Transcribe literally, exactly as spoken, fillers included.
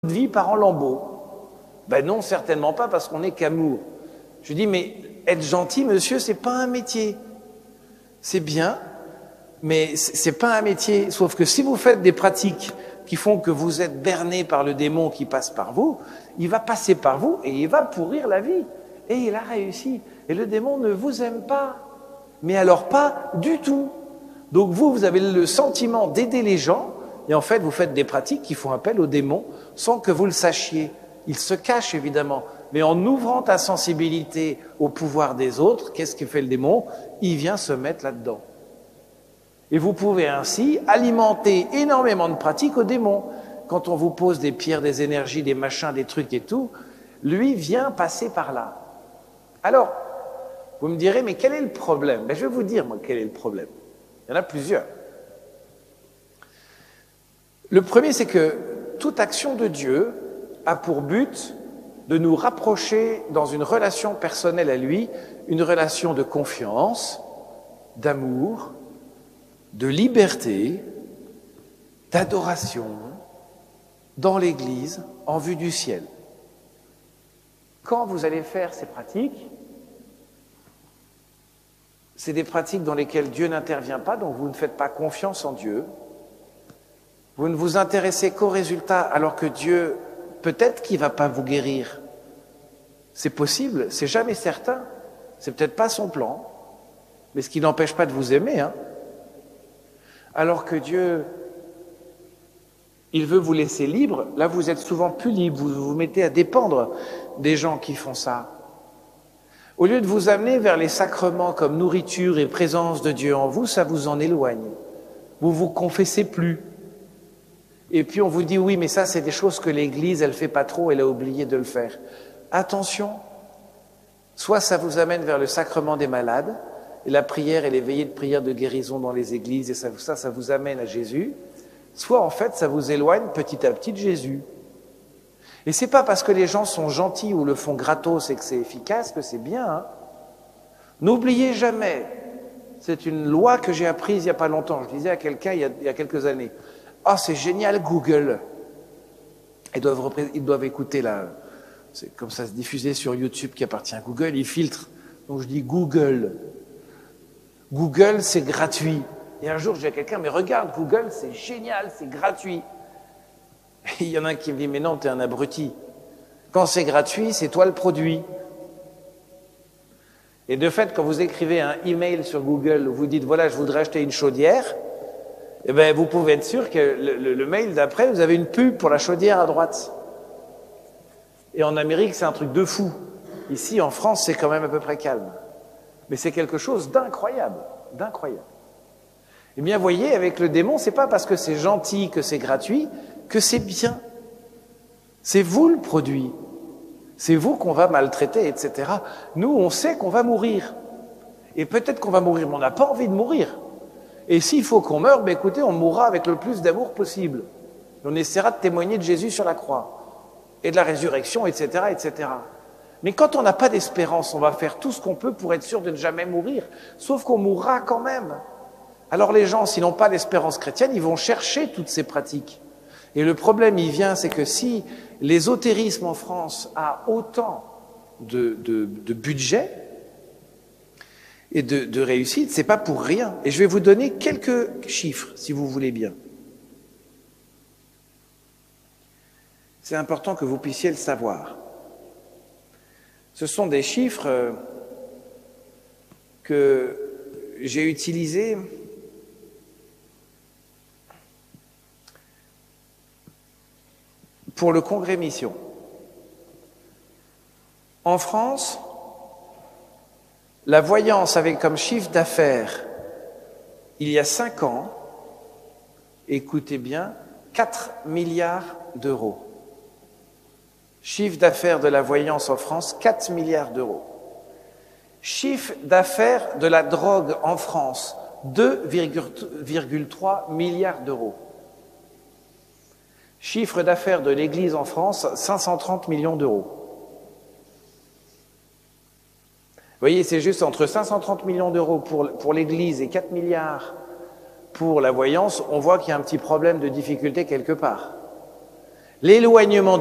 vie part en lambeaux. Ben non, certainement pas, parce qu'on n'est qu'amour. Je dis, mais être gentil, monsieur, c'est pas un métier. C'est bien, mais c'est pas un métier. Sauf que si vous faites des pratiques qui font que vous êtes berné par le démon qui passe par vous, il va passer par vous et il va pourrir la vie. Et il a réussi. Et le démon ne vous aime pas. Mais alors pas du tout. Donc vous, vous avez le sentiment d'aider les gens, et en fait, vous faites des pratiques qui font appel au démon sans que vous le sachiez. Il se cache évidemment, mais en ouvrant ta sensibilité au pouvoir des autres, qu'est-ce que fait le démon? Il vient se mettre là-dedans. Et vous pouvez ainsi alimenter énormément de pratiques au démon. Quand on vous pose des pierres, des énergies, des machins, des trucs et tout, lui vient passer par là. Alors, vous me direz, mais quel est le problème? Ben, je vais vous dire, moi, quel est le problème. Il y en a plusieurs. Le premier, c'est que toute action de Dieu a pour but de nous rapprocher dans une relation personnelle à lui, une relation de confiance, d'amour, de liberté, d'adoration, dans l'Église, en vue du ciel. Quand vous allez faire ces pratiques, c'est des pratiques dans lesquelles Dieu n'intervient pas, donc vous ne faites pas confiance en Dieu. Vous ne vous intéressez qu'aux résultats, alors que Dieu, peut-être qu'il ne va pas vous guérir. C'est possible, c'est jamais certain. C'est peut-être pas son plan, mais ce qui n'empêche pas de vous aimer. Hein. Alors que Dieu, il veut vous laisser libre, là vous êtes souvent plus libre, vous vous mettez à dépendre des gens qui font ça. Au lieu de vous amener vers les sacrements comme nourriture et présence de Dieu en vous, ça vous en éloigne. Vous vous confessez plus. Et puis on vous dit, oui, mais ça, c'est des choses que l'Église, elle fait pas trop, elle a oublié de le faire. Attention, soit ça vous amène vers le sacrement des malades, et la prière et les veillées de prière de guérison dans les églises, et ça, ça, ça vous amène à Jésus, soit en fait, ça vous éloigne petit à petit de Jésus. Et c'est pas parce que les gens sont gentils ou le font gratos et que c'est efficace que c'est bien. Hein. N'oubliez jamais, c'est une loi que j'ai apprise il n'y a pas longtemps, je disais à quelqu'un il y a, il y a quelques années, ah, oh, c'est génial, Google. Ils doivent, ils doivent écouter là. C'est comme ça se diffusait sur YouTube qui appartient à Google. Ils filtrent. Donc je dis Google. Google, c'est gratuit. Et un jour, je dis à quelqu'un, mais regarde, Google, c'est génial, c'est gratuit. Et il y en a un qui me dit, mais non, t'es un abruti. Quand c'est gratuit, c'est toi le produit. Et de fait, quand vous écrivez un email sur Google où vous dites, voilà, je voudrais acheter une chaudière, eh bien, vous pouvez être sûr que le, le, le mail d'après, vous avez une pub pour la chaudière à droite. Et en Amérique, c'est un truc de fou. Ici, en France, c'est quand même à peu près calme. Mais c'est quelque chose d'incroyable, d'incroyable. Eh bien, voyez, avec le démon, c'est pas parce que c'est gentil, que c'est gratuit, que c'est bien. C'est vous le produit. C'est vous qu'on va maltraiter, et cetera. Nous, on sait qu'on va mourir. Et peut-être qu'on va mourir, mais on n'a pas envie de mourir. Et s'il faut qu'on meure, ben écoutez, on mourra avec le plus d'amour possible. On essaiera de témoigner de Jésus sur la croix, et de la résurrection, et cetera, et cetera. Mais quand on n'a pas d'espérance, on va faire tout ce qu'on peut pour être sûr de ne jamais mourir, sauf qu'on mourra quand même. Alors les gens, s'ils n'ont pas d'espérance chrétienne, ils vont chercher toutes ces pratiques. Et le problème, il vient, c'est que si l'ésotérisme en France a autant de, de, de budget, et de, de réussite, c'est pas pour rien. Et je vais vous donner quelques chiffres, si vous voulez bien. C'est important que vous puissiez le savoir. Ce sont des chiffres que j'ai utilisés pour le Congrès Mission. En France, la voyance avait comme chiffre d'affaires, il y a cinq ans, écoutez bien, quatre milliards d'euros. Chiffre d'affaires de la voyance en France, quatre milliards d'euros. Chiffre d'affaires de la drogue en France, deux virgule trois milliards d'euros. Chiffre d'affaires de l'Église en France, cinq cent trente millions d'euros. Vous voyez, c'est juste entre cinq cent trente millions d'euros pour, pour l'Église et quatre milliards pour la voyance, on voit qu'il y a un petit problème de difficulté quelque part. L'éloignement